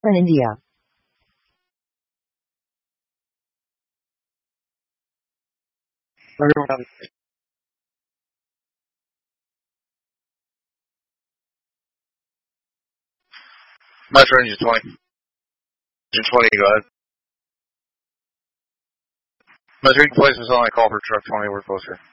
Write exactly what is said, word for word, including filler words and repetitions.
in India. Master engine twenty. Engine twenty, go ahead. Master replacements only call for truck twenty, we're closer.